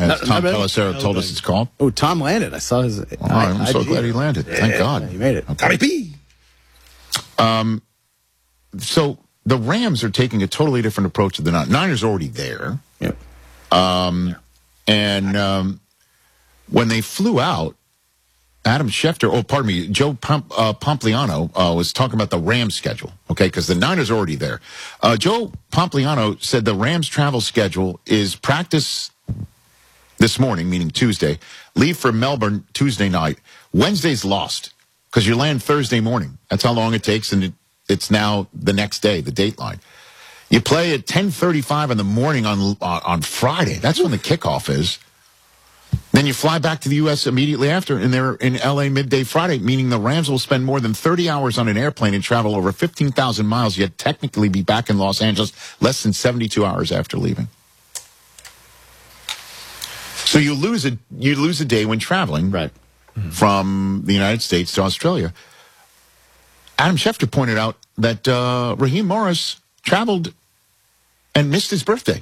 as Tom Pelissero told us it's called. Oh, Tom landed. I saw his. I'm so glad he landed. Thank God. Yeah, he made it. Okay. So the Rams are taking a totally different approach to the Niners are already there. Yep. When they flew out, Adam Schefter, Joe Pompliano was talking about the Rams schedule, okay, because the Niners are already there. Joe Pompliano said the Rams travel schedule is practice this morning, meaning Tuesday, leave for Melbourne Tuesday night. Wednesday's lost because you land Thursday morning. That's how long it takes, and it's now the next day, the dateline. You play at 10:35 in the morning on Friday. That's when the kickoff is. Then you fly back to the U.S. immediately after, and they're in L.A. midday Friday, meaning the Rams will spend more than 30 hours on an airplane and travel over 15,000 miles, yet technically be back in Los Angeles less than 72 hours after leaving. So you lose a day when traveling from the United States to Australia. Adam Schefter pointed out that Raheem Morris traveled and missed his birthday.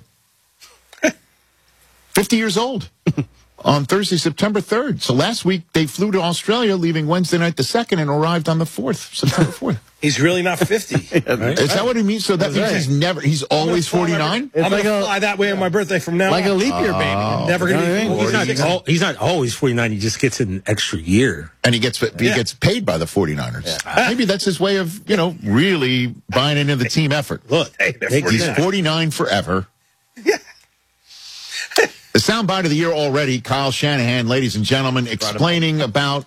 50 years old. On Thursday, September 3rd. So last week, they flew to Australia, leaving Wednesday night the 2nd, and arrived on the 4th, September 4th. He's really not 50. Right? Is that what he means? So that means he's always 49? I'm going to fly that way on my birthday from now on. Like a leap year baby. Never going to be. He's not always 49. He just gets an extra year. And he gets paid by the 49ers. Yeah. Maybe that's his way of, really buying into the team effort. Look, he's 49 forever. Yeah. The soundbite of the year already, Kyle Shanahan, ladies and gentlemen, explaining about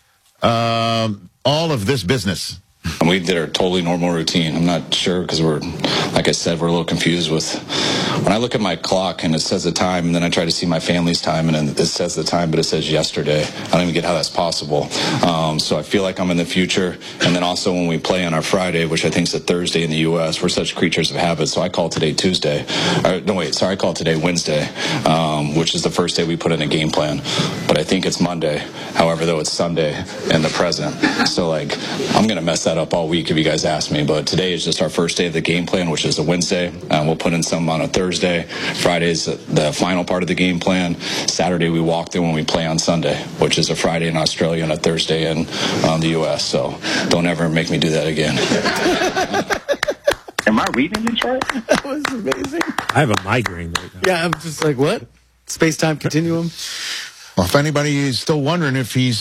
all of this business. And we did our totally normal routine. I'm not sure because like I said, we're a little confused with when I look at my clock and it says the time, and then I try to see my family's time, and then it says the time, but it says yesterday. I don't even get how that's possible. So I feel like I'm in the future. And then also when we play on our Friday, which I think is a Thursday in the U.S., we're such creatures of habit. So I call today Tuesday. I call today Wednesday, which is the first day we put in a game plan. But I think it's Monday. However, though, it's Sunday in the present. So, I'm going to mess that up all week if you guys ask me. But today is just our first day of the game plan, which is a Wednesday. We'll put in some on a Thursday. Friday's the final part of the game plan. Saturday we walk through when we play on Sunday, which is a Friday in Australia and a Thursday in the U.S. So don't ever make me do that again. Am I reading this right? That was amazing. I have a migraine right now. Yeah, I'm just like, what? Space-time continuum? Well, if anybody is still wondering if he's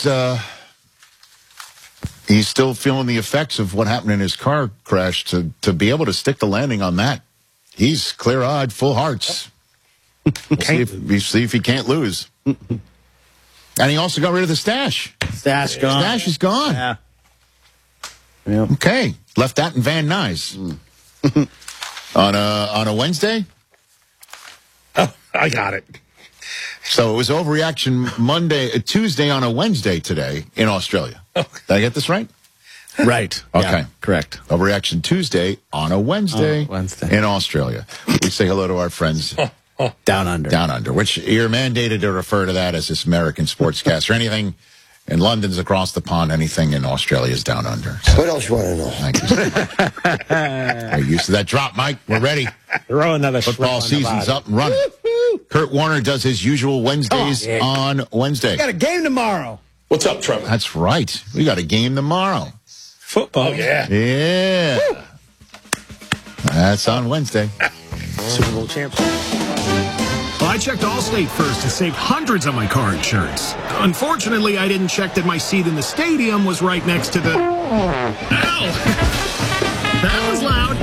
still feeling the effects of what happened in his car crash, to be able to stick the landing on that, he's clear-eyed, full hearts. We'll see if he can't lose. And he also got rid of the stash. Stash gone. Stash is gone. Yeah. Yep. Okay. Left that in Van Nuys. On a Wednesday? Oh, I got it. So it was overreaction Tuesday on a Wednesday today in Australia. Did I get this right? Right. Okay. Yeah, correct. Overreaction Tuesday on a Wednesday, in Australia. We say hello to our friends Down Under. Down Under, which you're mandated to refer to that as this American sportscaster. Anything in London's across the pond, anything in Australia is Down Under. So, what else you want to know? thank you. We're used to that drop, Mike. We're ready. Throw another Football season's up and running. Kurt Warner does his usual Wednesdays on Wednesday. Got a game tomorrow. What's up, Trevor? That's right. We got a game tomorrow. Football. Oh, yeah. Yeah. Woo. That's on Wednesday. Super Bowl champs. Well, I checked Allstate first and saved hundreds on my car insurance. Unfortunately, I didn't check that my seat in the stadium was right next to the... Ow! That was loud.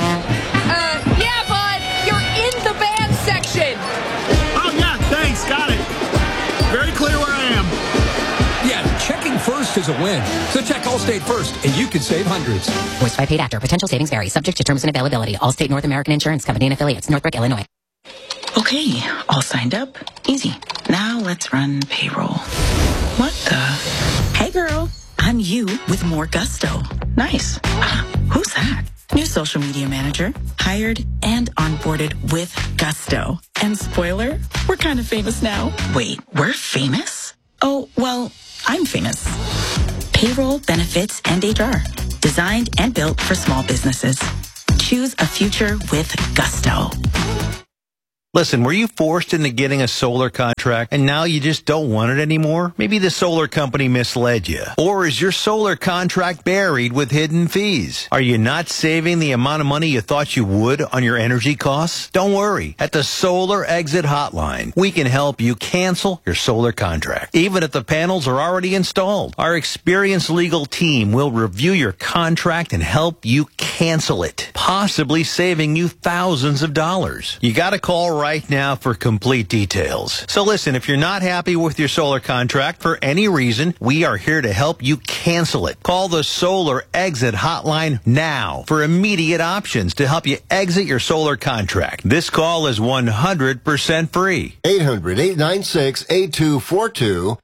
Yeah, bud. You're in the band section. Oh, yeah, thanks. Got it. Very clear where I am. Yeah, checking first is a win. So check Allstate first, and you could save hundreds. Voiced by paid actor. Potential savings vary. Subject to terms and availability. Allstate North American Insurance Company and affiliates. Northbrook, Illinois. Okay, all signed up. Easy. Now let's run payroll. What the? Hey, girl. I'm you with more gusto. Nice. Who's that? New social media manager. Hired and onboarded with gusto. And spoiler, we're kind of famous now. Wait, we're famous? Oh, well, I'm famous. Payroll, benefits, and HR. Designed and built for small businesses. Choose a future with gusto. Listen, were you forced into getting a solar contract? contract and now you just don't want it anymore? Maybe the solar company misled you. Or is your solar contract buried with hidden fees? Are you not saving the amount of money you thought you would on your energy costs? Don't worry. At the Solar Exit Hotline, we can help you cancel your solar contract, even if the panels are already installed. Our experienced legal team will review your contract and help you cancel it, possibly saving you thousands of dollars. You got to call right now for complete details. So listen, if you're not happy with your solar contract for any reason, we are here to help you cancel it. Call the Solar Exit Hotline now for immediate options to help you exit your solar contract. This call is 100% free. 800-896-8242.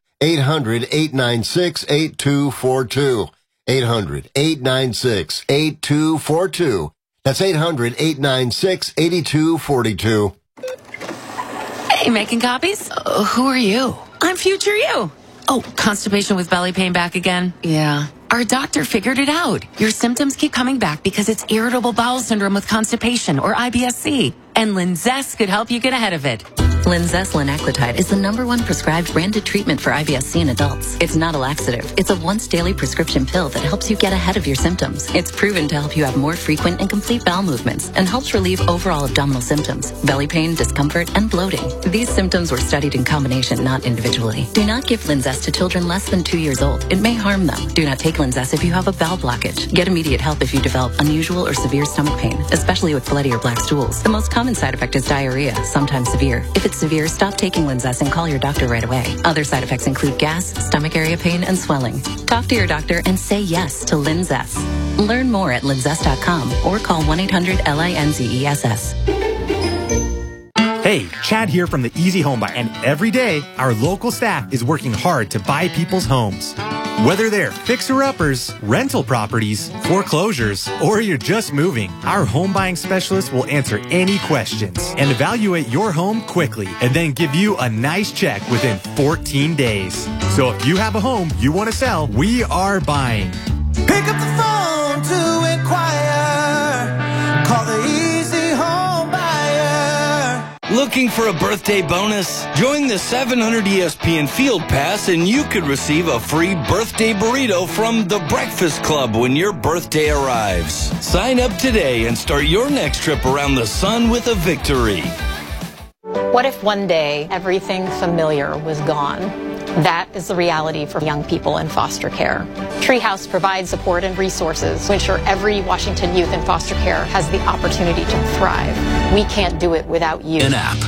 800-896-8242. 800-896-8242. That's 800-896-8242. Hey, making copies? Who are you? I'm future you. Oh, constipation with belly pain back again? Yeah. Our doctor figured it out. Your symptoms keep coming back because it's irritable bowel syndrome with constipation, or IBS-C. And Linzess could help you get ahead of it. Linzess linaclotide is the #1 prescribed branded treatment for IBS-C in adults. It's not a laxative. It's a once-daily prescription pill that helps you get ahead of your symptoms. It's proven to help you have more frequent and complete bowel movements and helps relieve overall abdominal symptoms, belly pain, discomfort, and bloating. These symptoms were studied in combination, not individually. Do not give Linzess to children less than 2 years old. It may harm them. Do not take Linzess if you have a bowel blockage. Get immediate help if you develop unusual or severe stomach pain, especially with bloody or black stools. The most common side effect is diarrhea, sometimes severe. If it's severe, stop taking Linzess and call your doctor right away. Other side effects include gas, stomach area pain, and swelling. Talk to your doctor and say yes to Linzess. Learn more at linzess.com or call 1-800-LINZESS. Hey, Chad here from the Easy Home Buy, and every day, our local staff is working hard to buy people's homes. Whether they're fixer-uppers, rental properties, foreclosures, or you're just moving, our home buying specialists will answer any questions and evaluate your home quickly and then give you a nice check within 14 days. So if you have a home you want to sell, we are buying. Pick up the phone to inquire. Call the Easy Home Buyer. Looking for a birthday bonus? Join the 700 ESPN Field Pass and you could receive a free birthday burrito from The Breakfast Club when your birthday arrives. Sign up today and start your next trip around the sun with a victory. What if one day everything familiar was gone? That is the reality for young people in foster care. Treehouse provides support and resources to ensure every Washington youth in foster care has the opportunity to thrive. We can't do it without you. An app.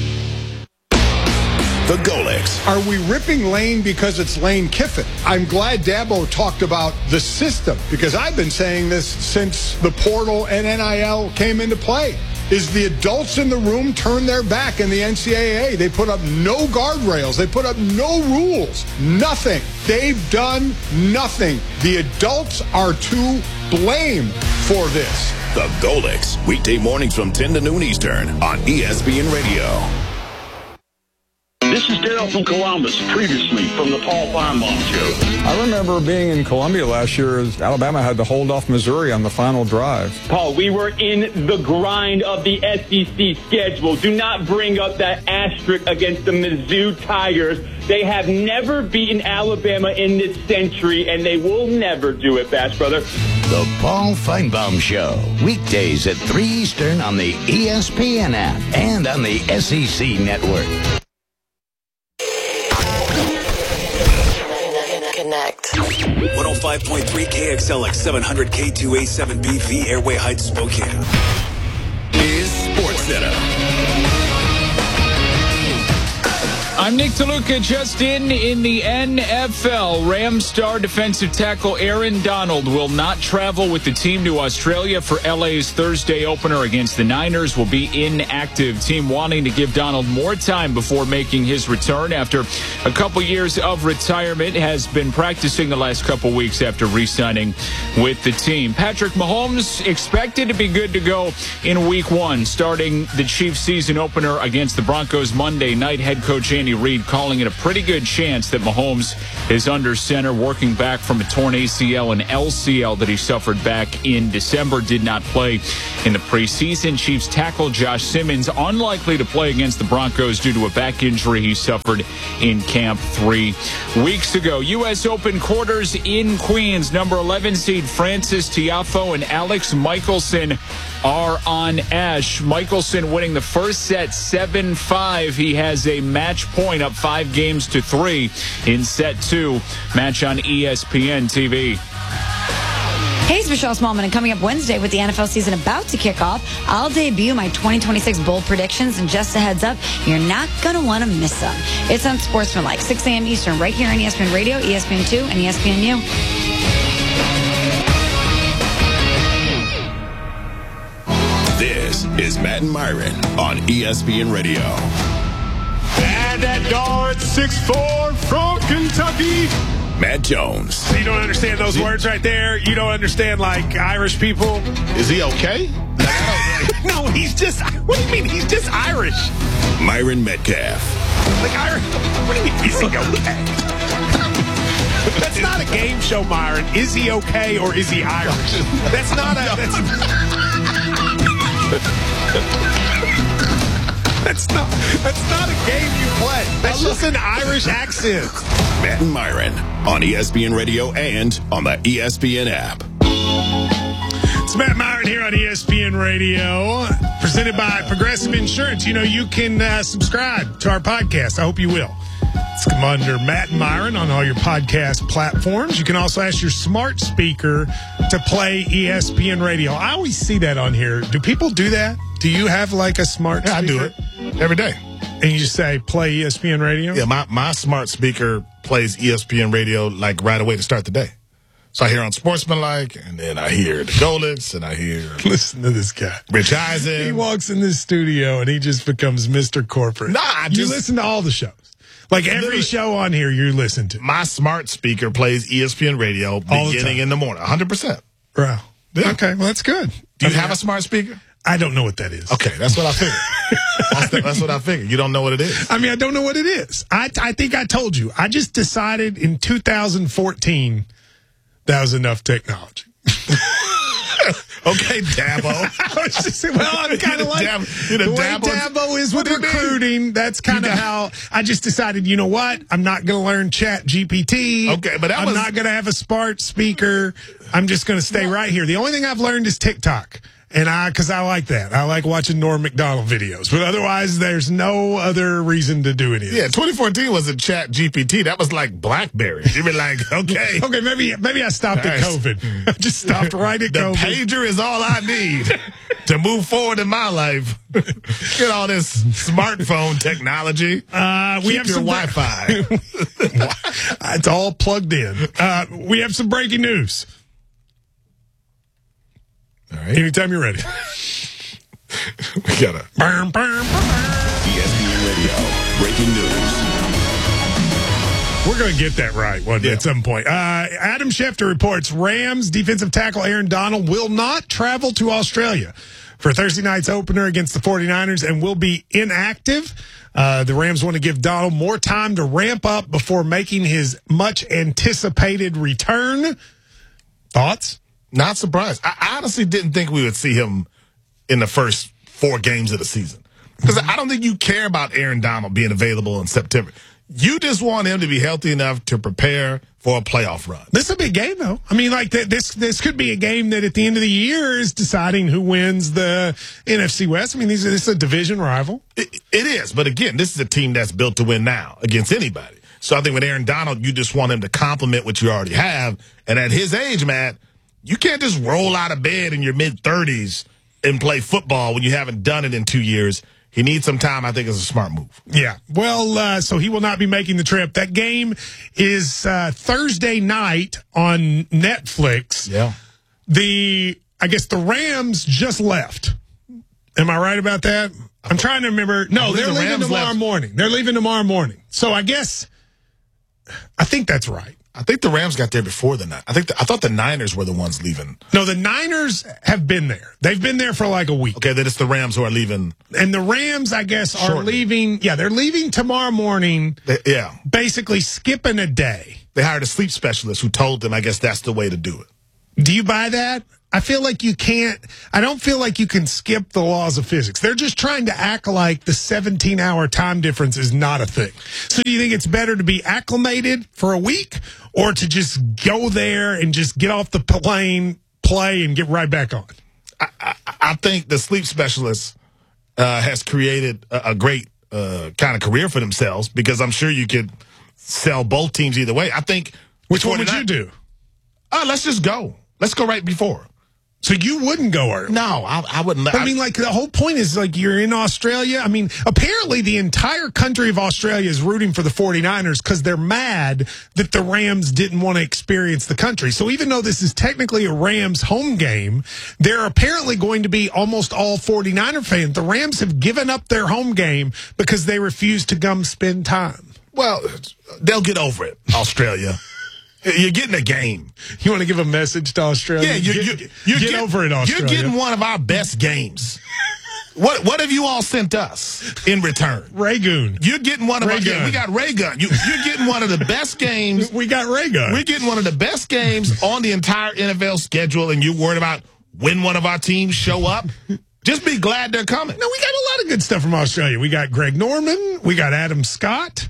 The Golics. Are we ripping Lane because it's Lane Kiffin? I'm glad Dabo talked about the system, because I've been saying this since the portal and NIL came into play. Is the adults in the room turn their back in the NCAA? They put up no guardrails. They put up no rules. Nothing. They've done nothing. The adults are to blame for this. The Golics. Weekday mornings from 10 to noon Eastern on ESPN Radio. This is Daryl from Columbus, previously from the Paul Feinbaum Show. I remember being in Columbia last year as Alabama had to hold off Missouri on the final drive. Paul, we were in the grind of the SEC schedule. Do not bring up that asterisk against the Mizzou Tigers. They have never beaten Alabama in this century, and they will never do it, Bass Brother. The Paul Feinbaum Show, weekdays at 3 Eastern on the ESPN app and on the SEC network. Connect. 105.3 KXLX 700 K2A7BV Airway Heights, Spokane. Is Sports Center. I'm Nick DeLuca. Just in the NFL, Rams star defensive tackle Aaron Donald will not travel with the team to Australia for LA's Thursday opener against the Niners. Will be inactive. Team wanting to give Donald more time before making his return after a couple years of retirement. Has been practicing the last couple weeks after re-signing with the team. Patrick Mahomes expected to be good to go in Week 1, starting the Chiefs season opener against the Broncos Monday night. Head coach Andy Reid calling it a pretty good chance that Mahomes is under center, working back from a torn ACL and LCL that he suffered back in December. Did not play in the preseason. Chiefs tackle Josh Simmons unlikely to play against the Broncos due to a back injury he suffered in camp 3 weeks ago. U.S. Open quarters in Queens. Number 11 seed Francis Tiafoe and Alex Michelson are on ash. Michelson winning the first set 7-5. He has a match point up 5-3 in set 2. Match on ESPN TV. Hey, it's Michelle Smallman, and coming up Wednesday with the NFL season about to kick off, I'll debut my 2026 bold predictions, and just a heads up, you're not going to want to miss them. It's on Sportsmanlike, 6 a.m. Eastern, right here on ESPN Radio, ESPN2, and ESPNU. This is Matt and Myron on ESPN Radio. And that guard, 6'4", from Kentucky, Matt Jones. You don't understand those words right there? You don't understand, like, Irish people? Is he okay? No, he's just, what do you mean? He's just Irish. Myron Metcalf. Like, Irish, what do you mean, is he okay? That's not a game show, Myron. Is he okay or is he Irish? That's not a, that's not a game you play. That's just an Irish accent. Matt and Myron on ESPN Radio and on the ESPN app. It's Matt Myron here on ESPN Radio, presented by Progressive Insurance. You know, you can subscribe to our podcast. I hope you will. It's come under Matt and Myron on all your podcast platforms. You can also ask your smart speaker to play ESPN Radio. I always see that on here. Do people do that? Do you have like a smart speaker? I do it every day. And you just say, play ESPN Radio? Yeah, my smart speaker plays ESPN Radio like right away to start the day. So I hear on Sportsmanlike, and then I hear the Golets, and I hear... Listen to this guy. Rich Eisen. He walks in this studio, and he just becomes Mr. Corporate. Nah, you listen to all the shows. Like every show on here you listen to. My smart speaker plays ESPN Radio beginning in the morning. 100%. Bro. Yeah. Okay, well, that's good. Do you have a smart speaker? I don't know what that is. Okay, that's what I figured. That's what I figured. You don't know what it is. I mean, I don't know what it is. I think I told you. I just decided in 2014 that was enough technology. Okay, Dabo. I'm kind of like the way Dabo is with recruiting. That's kind of how I just decided, you know what? I'm not going to learn Chat GPT. Okay, but I'm not going to have a smart speaker. I'm just going to stay right here. The only thing I've learned is TikTok. And because I like that. I like watching Norm Macdonald videos. But otherwise, there's no other reason to do any of this. Yeah, 2014 wasn't Chat GPT. That was like BlackBerry. You'd be like, okay. Okay, maybe I stopped at COVID. I just stopped right at COVID. The pager is all I need to move forward in my life. Get all this smartphone technology. We have some Wi-Fi. It's all plugged in. We have some breaking news. All right. Anytime you're ready. We got a ESPN Radio breaking news. We're going to get that right at some point. Adam Schefter reports Rams defensive tackle Aaron Donald will not travel to Australia for Thursday night's opener against the 49ers and will be inactive. The Rams want to give Donald more time to ramp up before making his much anticipated return. Thoughts? Not surprised. I honestly didn't think we would see him in the first 4 games of the season. Because I don't think you care about Aaron Donald being available in September. You just want him to be healthy enough to prepare for a playoff run. This is a big game, though. I mean, like, this could be a game that at the end of the year is deciding who wins the NFC West. I mean, this is a division rival. It is. But, again, this is a team that's built to win now against anybody. So I think with Aaron Donald, you just want him to complement what you already have. And at his age, Matt, you can't just roll out of bed in your mid-30s and play football when you haven't done it in 2 years. He needs some time. I think it's a smart move. Yeah. Well, so he will not be making the trip. That game is Thursday night on Netflix. Yeah. I guess the Rams just left. Am I right about that? I'm trying to remember. No, they're leaving tomorrow morning. They're leaving tomorrow morning. So I think that's right. I think the Rams got there before the Niners. I thought the Niners were the ones leaving. No, the Niners have been there. They've been there for like a week. Okay, then it's the Rams who are leaving. And the Rams, I guess, are leaving. Yeah, they're leaving tomorrow morning. Basically skipping a day. They hired a sleep specialist who told them, I guess that's the way to do it. Do you buy that? I feel like you can't. I don't feel like you can skip the laws of physics. They're just trying to act like the 17-hour time difference is not a thing. So do you think it's better to be acclimated for a week or to just go there and just get off the plane, play, and get right back on? I think the sleep specialist has created a great kind of career for themselves because I'm sure you could sell both teams either way. I think. Which one would you do? Let's just go. Let's go right before. So you wouldn't go early? No, I wouldn't. I mean, like, the whole point is, like, you're in Australia. I mean, apparently the entire country of Australia is rooting for the 49ers because they're mad that the Rams didn't want to experience the country. So even though this is technically a Rams home game, they're apparently going to be almost all 49er fans. The Rams have given up their home game because they refuse to come spend time. Well, they'll get over it, Australia. You're getting a game. You want to give a message to Australia? Yeah, you get over it, Australia. You're getting one of our best games. What have you all sent us in return? Raygun. You're getting one of our games. We got Raygun. You're getting one of the best games. We got Raygun. We're getting one of the best games on the entire NFL schedule, and you're worried about when one of our teams show up? Just be glad they're coming. No, we got a lot of good stuff from Australia. We got Greg Norman. We got Adam Scott.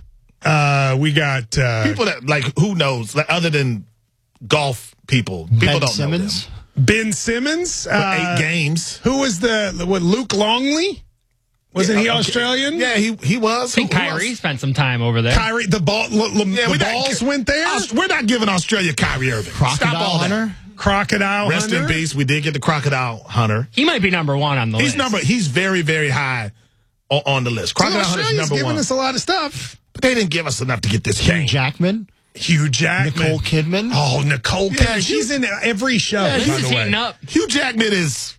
We got people that, like, who knows, like, other than golf people don't Simmons. know them. Ben Simmons. For 8 games. Who was Luke Longley? Wasn't he Australian? Yeah, he was. I think Kyrie spent some time over there. Kyrie, the balls went there? We're not giving Australia Kyrie Irving. Crocodile Stop all Hunter? that. Crocodile Rest Hunter? in peace. We did get the Crocodile Hunter. He might be number 1 on the list. He's very, very high on the list. Crocodile Hunter is number 1. Giving us a lot of stuff. But they didn't give us enough to get this game. Hugh Jackman. Nicole Kidman. Oh, Nicole Kidman. She's in every show. Yeah, she's heating up. Hugh Jackman is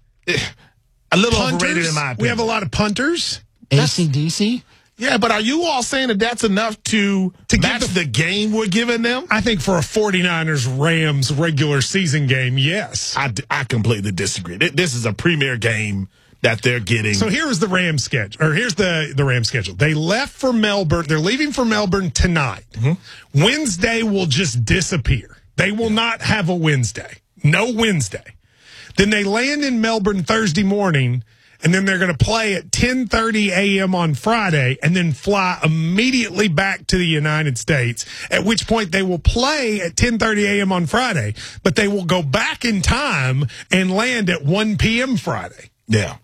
a little overrated in my opinion. We have a lot of punters. AC/DC. Yeah, but are you all saying that that's enough to match the game we're giving them? I think for a 49ers-Rams regular season game, yes. I completely disagree. This is a premier game that they're getting. So here was the Rams schedule, or here's the Rams schedule. They left for Melbourne. They're leaving for Melbourne tonight. Mm-hmm. Wednesday will just disappear. They will not have a Wednesday. No Wednesday. Then they land in Melbourne Thursday morning, and then they're going to play at 10:30 a.m. on Friday and then fly immediately back to the United States, at which point they will play at 10:30 a.m. on Friday, but they will go back in time and land at 1 p.m. Friday. Yeah.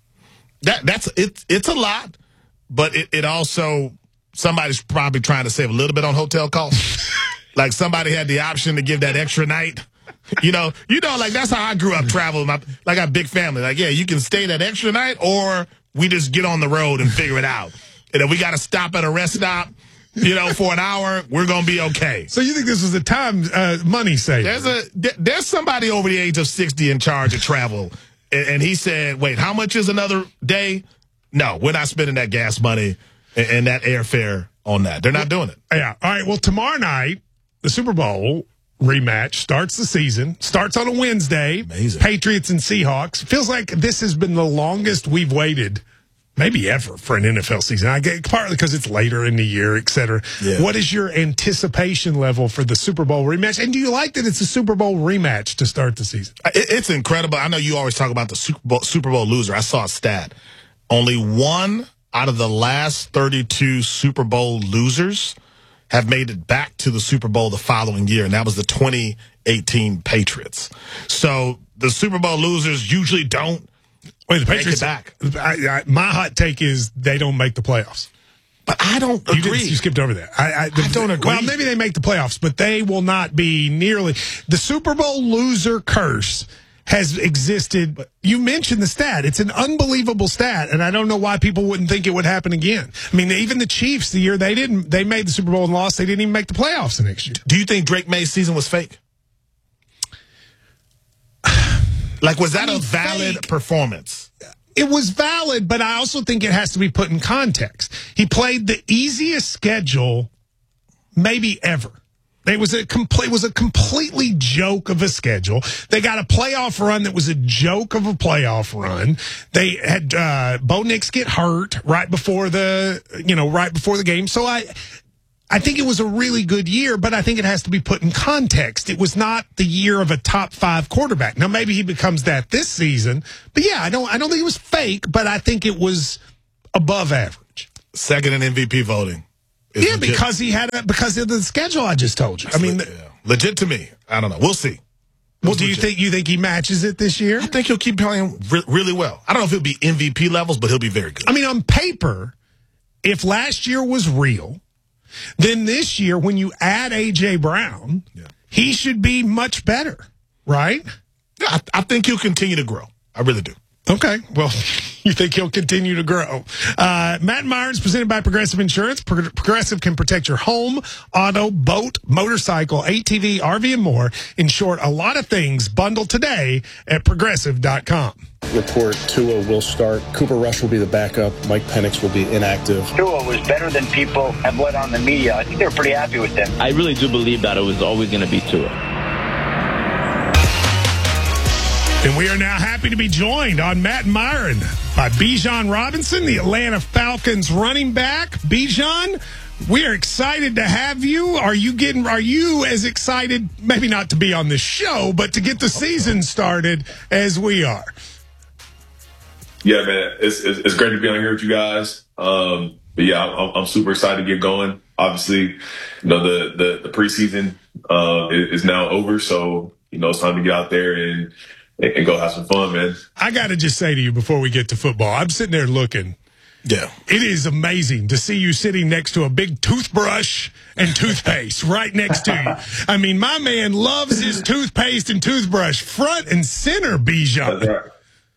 It's a lot, but it also, somebody's probably trying to save a little bit on hotel costs. Like somebody had the option to give that extra night. You know, like that's how I grew up traveling. Like I got a big family. Like, yeah, you can stay that extra night or we just get on the road and figure it out. And if we got to stop at a rest stop, for an hour, we're going to be okay. So you think this was a time money saver? There's somebody over the age of 60 in charge of travel. And he said, wait, how much is another day? No, we're not spending that gas money and that airfare on that. They're not doing it. Yeah. All right. Well, tomorrow night, the Super Bowl rematch starts the season, starts on a Wednesday. Amazing. Patriots and Seahawks. Feels like this has been the longest we've waited, maybe ever, for an NFL season. I get partly because it's later in the year, et cetera. Yeah. What is your anticipation level for the Super Bowl rematch? And do you like that it's a Super Bowl rematch to start the season? It's incredible. I know you always talk about the Super Bowl loser. I saw a stat. Only one out of the last 32 Super Bowl losers have made it back to the Super Bowl the following year, and that was the 2018 Patriots. So the Super Bowl losers usually don't the Patriots make it back. My hot take is they don't make the playoffs. But I don't agree. You skipped over that. I don't agree. Well, maybe they make the playoffs, but they will not be nearly. The Super Bowl loser curse has existed. You mentioned the stat. It's an unbelievable stat, and I don't know why people wouldn't think it would happen again. I mean, even the Chiefs, the year they made the Super Bowl and lost, they didn't even make the playoffs the next year. Do you think Drake May's season was fake? Like, was that a valid performance? It was valid, but I also think it has to be put in context. He played the easiest schedule maybe ever. It was a completely joke of a schedule. They got a playoff run that was a joke of a playoff run. They had Bo Nix get hurt right before the game. So I think it was a really good year, but I think it has to be put in context. It was not the year of a top 5 quarterback. Now maybe he becomes that this season, but yeah, I don't think it was fake, but I think it was above average. Second in MVP voting. Yeah, legit. because of the schedule I just told you. I mean, legit to me. I don't know. We'll see. Well, do you think he matches it this year? I think he'll keep playing really well. I don't know if he'll be MVP levels, but he'll be very good. I mean, on paper, if last year was real, then this year, when you add A.J. Brown, he should be much better, right? Yeah, I think he'll continue to grow. I really do. Okay. Well, you think he'll continue to grow. Matt and Myron's presented by Progressive Insurance. Progressive can protect your home, auto, boat, motorcycle, ATV, RV, and more. In short, a lot of things. Bundle today at Progressive.com. Report Tua will start. Cooper Rush will be the backup. Mike Penix will be inactive. Tua was better than people have let on the media. I think they were pretty happy with him. I really do believe that it was always going to be Tua. And we are now happy to be joined on Matt and Myron by Bijan Robinson, the Atlanta Falcons running back. Bijan, we are excited to have you. Are you as excited, maybe not to be on this show, but to get the season started as we are? Yeah, man, it's great to be on here with you guys. But yeah, I'm super excited to get going. Obviously, the preseason is now over, so it's time to get out there and go have some fun, man. I got to just say to you before we get to football, I'm sitting there looking. Yeah. It is amazing to see you sitting next to a big toothbrush and toothpaste right next to you. I mean, my man loves his toothpaste and toothbrush front and center, Bijan. That's right.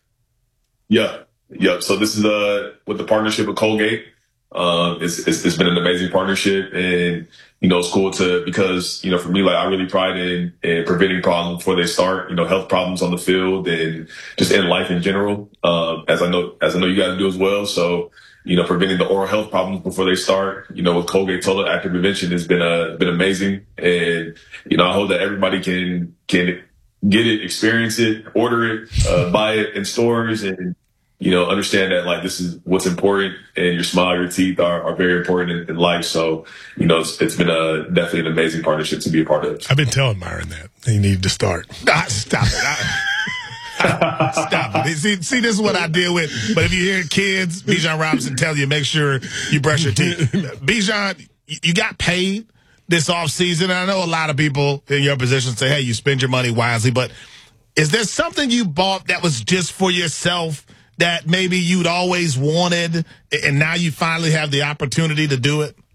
Yeah. So this is with the partnership with Colgate. It's been an amazing partnership, and it's cool because for me, like, I really pride in preventing problems before they start. Health problems on the field and just in life in general. As I know you guys do as well. So preventing the oral health problems before they start. With Colgate Total Active Prevention has been amazing, and I hope that everybody can get it, experience it, order it, buy it in stores, and understand that, like, this is what's important, and your smile, your teeth are very important in life. So, it's been definitely an amazing partnership to be a part of. I've been telling Myron that he needed to start. Stop it. Stop it. See, this is what I deal with. But if you hear kids, Bijan Robinson tell you, make sure you brush your teeth. Bijan, you got paid this offseason. I know a lot of people in your position say, hey, you spend your money wisely. But is there something you bought that was just for yourself that maybe you'd always wanted, and now you finally have the opportunity to do it?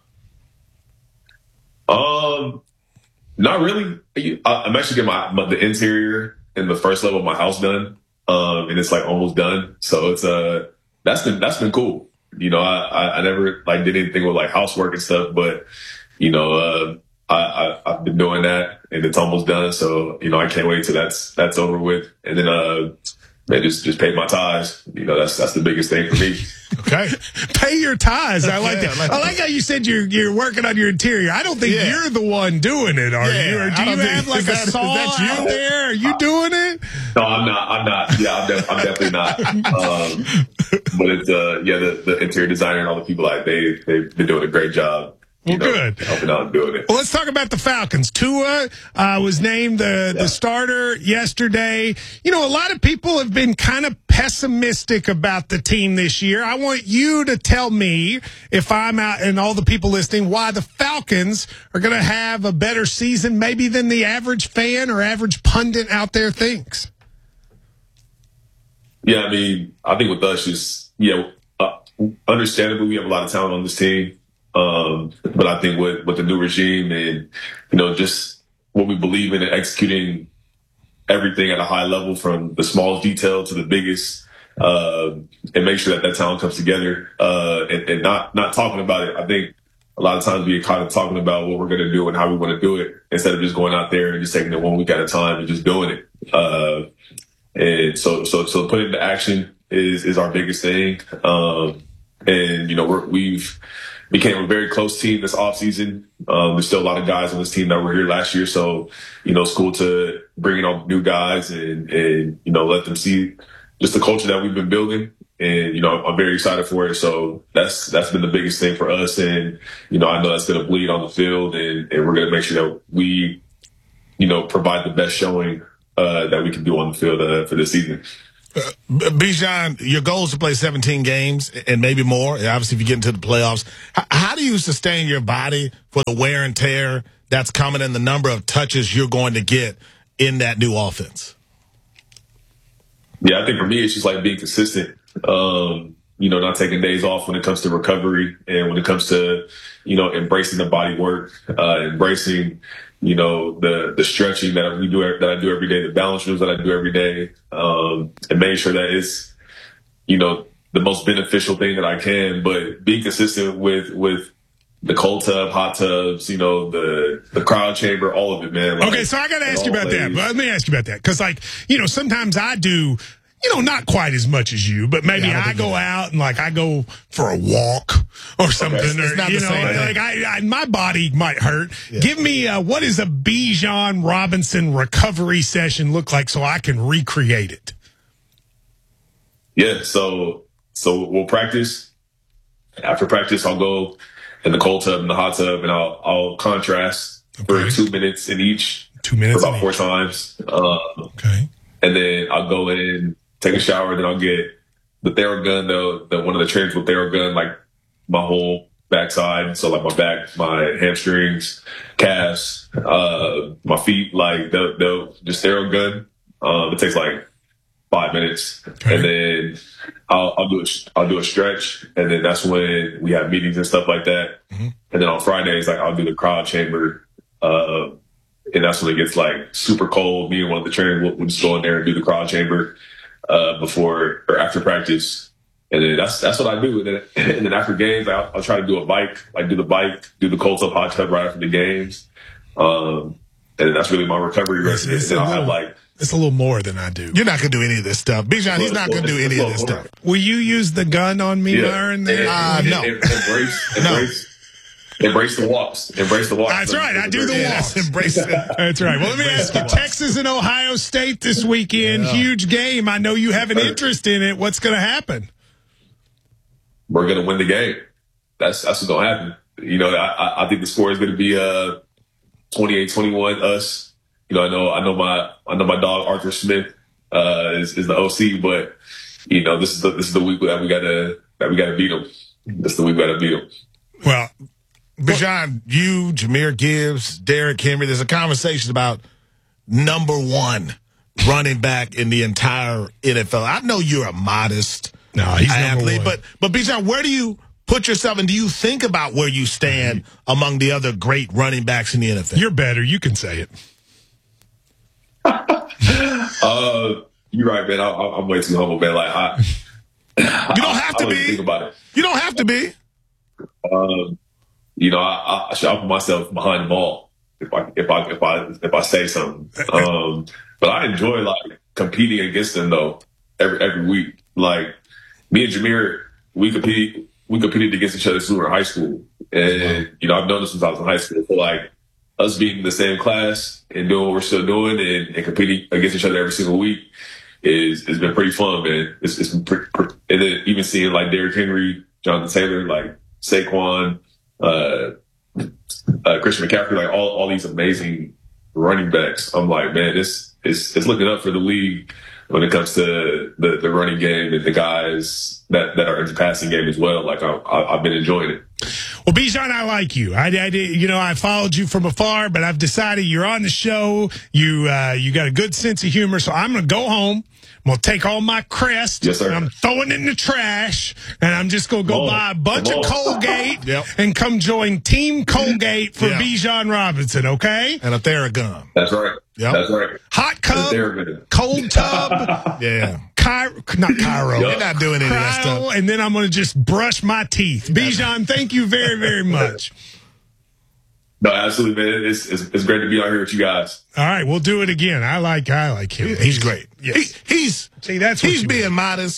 Not really. I'm actually getting the interior and the first level of my house done, and it's like almost done. So it's that's been cool. I never did anything with like housework and stuff, but I've been doing that, and it's almost done. So I can't wait till that's over with, and then they just paid my tithes. That's the biggest thing for me. Okay. Pay your tithes. I like that. I like how you said you're working on your interior. I don't think you're the one doing it, are you? Or do you have like a saw out there? Are you doing it? No, I'm not. Yeah, I'm definitely not. But it's the interior designer and all the people, they've been doing a great job. Well, good. Helping out and doing it. Well, let's talk about the Falcons. Tua was named the starter yesterday. A lot of people have been kind of pessimistic about the team this year. I want you to tell me, if I'm out, and all the people listening, why the Falcons are going to have a better season maybe than the average fan or average pundit out there thinks. Yeah, I mean, I think with us, understandably, we have a lot of talent on this team. But I think with the new regime and, just what we believe in and executing everything at a high level, from the smallest detail to the biggest, and make sure that talent comes together, and not talking about it. I think a lot of times we get caught up talking about what we're going to do and how we want to do it, instead of just going out there and just taking it 1 week at a time and just doing it. And so putting it into action is our biggest thing. And, we've became a very close team this offseason. There's still a lot of guys on this team that were here last year. So, it's cool to bring in all new guys and let them see just the culture that we've been building. And, I'm very excited for it. So that's been the biggest thing for us. And, I know that's going to bleed on the field, and we're going to make sure that we, provide the best showing that we can do on the field for this season. Bijan, your goal is to play 17 games and maybe more. Obviously, if you get into the playoffs, how do you sustain your body for the wear and tear that's coming and the number of touches you're going to get in that new offense? Yeah, I think for me, it's just like being consistent. Not taking days off when it comes to recovery and when it comes to, embracing the body work, embracing, the stretching that I do every day, the balance drills that I do every day, and making sure that it's, the most beneficial thing that I can, but being consistent with the cold tub, hot tubs, the cryo chamber, all of it, man. Like, okay, so I got to ask you about that. Let me ask you about that. Because, sometimes I do, not quite as much as you, but maybe I go out and, I go for a walk or something. Okay. Or, it's not the same my body might hurt. Yeah. Give me, what does a Bijan Robinson recovery session look like so I can recreate it? Yeah, so we'll practice. After practice, I'll go in the cold tub and the hot tub, and I'll contrast for 2 minutes in each. 2 minutes for about 4 times. Okay. And then I'll go in, take a shower, then I'll get the Theragun, the one of the trainers with Theragun, like my whole backside. So like my back, my hamstrings, calves, my feet, they'll just Theragun. It takes 5 minutes, okay. And then I'll do a stretch, and then that's when we have meetings and stuff like that. Mm-hmm. And then on Fridays, I'll do the cryo chamber, and that's when it gets super cold. Me and one of the trainers will just go in there and do the cryo chamber before or after practice, and then that's what I do. And then after games, I'll try to do a bike, do the cold tub, hot tub right after the games, and then that's really my recovery. It's a little more than I do. You're not going to do any of this stuff. Bijan, he's not going to do any of this stuff. Will you use the gun on me, Myron? No. Embrace the walks. Embrace the walks. That's right. I do the walks. Embrace it. That's right. Well, let me ask you, Texas and Ohio State this weekend. Yeah. Huge game. I know you have an interest in it. What's going to happen? We're going to win the game. That's what's going to happen. I think the score is going to be 28-21 us. I know my dog Arthur Smith is the OC, but this is the week that we gotta beat them. This is the week we gotta beat them. Well, Bijan, you, Jahmyr Gibbs, Derrick Henry, there's a conversation about number one running back in the entire NFL. I know you're a modest athlete, but Bijan, where do you put yourself, and do you think about where you stand among the other great running backs in the NFL? You're better. You can say it. You're right, man. I'm way too humble, man. You don't have to be. Think about it. You don't have to be. I should put myself behind the ball if I say something. But I enjoy competing against them though every week. Me and Jahmyr, we competed against each other since we were in high school, and I've known this since I was in high school. So us being in the same class and doing what we're still doing and competing against each other every single week it's been pretty fun, man. It's been and then even seeing Derrick Henry, Jonathan Taylor, Saquon, Christian McCaffrey, all these amazing running backs. I'm man, it's looking up for the league when it comes to the running game and the guys that are in the passing game as well. I've been enjoying it. Well, Bijan, I like you. I followed you from afar, but I've decided you're on the show. You got a good sense of humor, so I'm going to go home. I'm going to take all my crest, yes, sir, and I'm throwing it in the trash, and I'm just going to go buy a bunch of Colgate and come join Team Colgate for Bijan Robinson, okay? And a Theragun. That's right. Yep. That's right. Hot cup, cold tub. Yeah. Not Cairo. You're not doing any of that stuff. And then I'm going to just brush my teeth. Bijan, thank you very, very much. No, absolutely, man. It's great to be out here with you guys. All right, we'll do it again. I like him. He's great. Yes. He's being modest.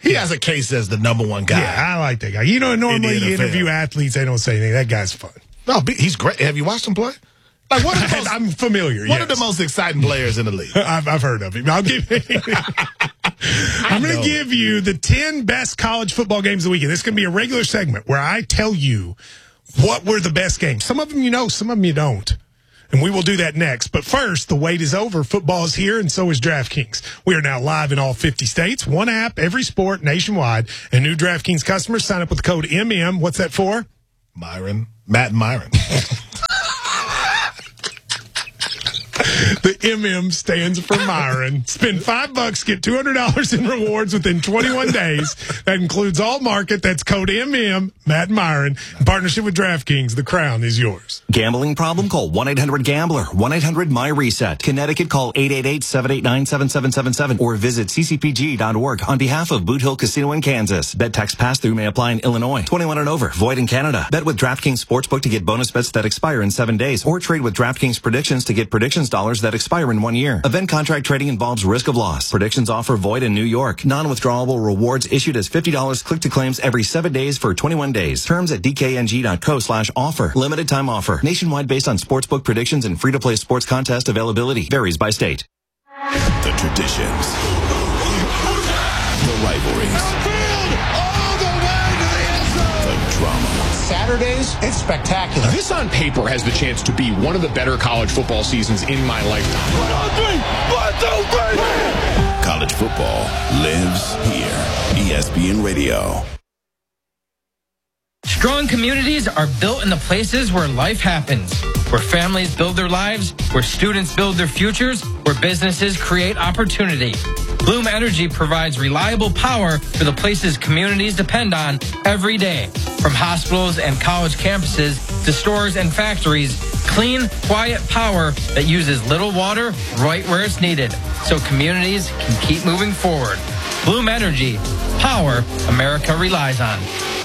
He has a case as the number one guy. Yeah, I like that guy. You know, normally you interview athletes, they don't say anything. That guy's fun. No, he's great. Have you watched him play? Like I'm familiar. One of the most exciting players in the league. I've heard of him. I'm going to give you the 10 best college football games of the weekend. This is going to be a regular segment where I tell you what were the best games. Some of them you know, some of them you don't. And we will do that next. But first, the wait is over. Football is here, and so is DraftKings. We are now live in all 50 states. One app, every sport, nationwide. And new DraftKings customers sign up with the code MM. What's that for? Myron. Matt and Myron. The MM stands for Myron. Spend $5, get $200 in rewards within 21 days. That includes all market. That's code MM, Matt and Myron. In partnership with DraftKings, the crown is yours. Gambling problem? Call 1-800-GAMBLER. 1-800-MY-RESET. Connecticut, call 888-789-7777 or visit ccpg.org on behalf of Boot Hill Casino in Kansas. Bet tax pass-through may apply in Illinois. 21 and over. Void in Canada. Bet with DraftKings Sportsbook to get bonus bets that expire in 7 days, or trade with DraftKings Predictions to get predictions dollars that expire in 1 year. Event contract trading involves risk of loss. Predictions offer void in New York. Non-withdrawable rewards issued as $50 click-to claims every 7 days for 21 days. Terms at dkng.co/offer. Limited time offer. Nationwide based on sportsbook predictions and free-to-play sports contest availability. Varies by state. The traditions. The rivalries. The drama. Saturdays, it's spectacular. This on paper has the chance to be one of the better college football seasons in my lifetime. 1, 2, 3. College football lives here. ESPN Radio. Strong communities are built in the places where life happens, where families build their lives, where students build their futures, where businesses create opportunity. Bloom Energy provides reliable power for the places communities depend on every day. From hospitals and college campuses to stores and factories, clean, quiet power that uses little water right where it's needed, so communities can keep moving forward. Bloom Energy, power America relies on.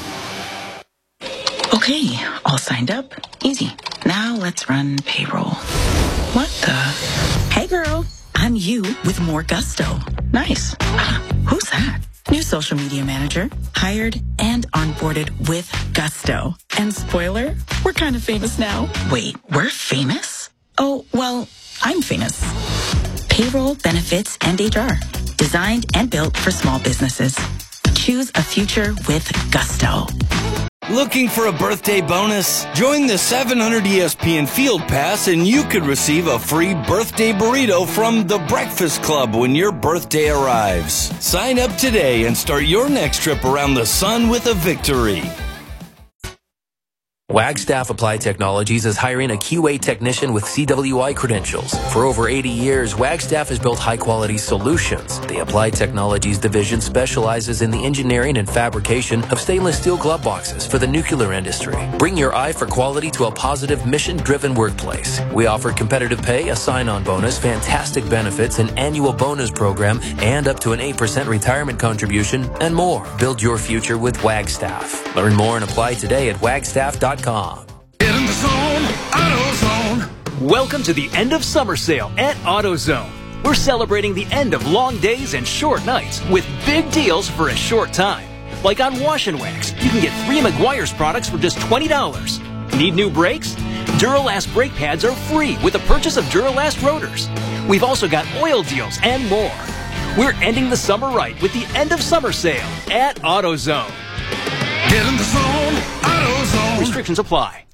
Okay, all signed up. Easy. Now let's run payroll. What the? Hey girl, I'm you with more gusto. Nice. Who's that? New social media manager, hired and onboarded with gusto. And spoiler, we're kind of famous now. Wait, we're famous? Oh, well, I'm famous. Payroll, benefits, and HR. Designed and built for small businesses. Choose a future with gusto. Looking for a birthday bonus? Join the 700 ESPN Field Pass and you could receive a free birthday burrito from The Breakfast Club when your birthday arrives. Sign up today and start your next trip around the sun with a victory. Wagstaff Applied Technologies is hiring a QA technician with CWI credentials. For over 80 years, Wagstaff has built high-quality solutions. The Applied Technologies division specializes in the engineering and fabrication of stainless steel glove boxes for the nuclear industry. Bring your eye for quality to a positive, mission-driven workplace. We offer competitive pay, a sign-on bonus, fantastic benefits, an annual bonus program, and up to an 8% retirement contribution, and more. Build your future with Wagstaff. Learn more and apply today at wagstaff.com. Get in the zone, AutoZone. Welcome to the end of summer sale at AutoZone. We're celebrating the end of long days and short nights with big deals for a short time. Like on Wash and Wax, you can get 3 Meguiar's products for just $20. Need new brakes? Duralast brake pads are free with the purchase of Duralast rotors. We've also got oil deals and more. We're ending the summer right with the end of summer sale at AutoZone. Get in the zone, AutoZone. Restrictions apply.